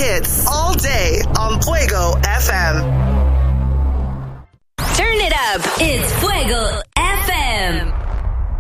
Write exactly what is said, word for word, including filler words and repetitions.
hits all day on Fuego F M. Turn it up. It's Fuego F M.